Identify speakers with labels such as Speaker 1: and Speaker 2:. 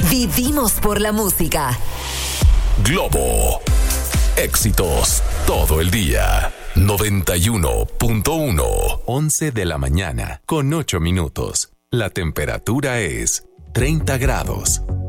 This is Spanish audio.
Speaker 1: Vivimos por la música.
Speaker 2: Globo. Éxitos todo el día. 91.1. 11 de la mañana con 8 minutos. La temperatura es 30 grados.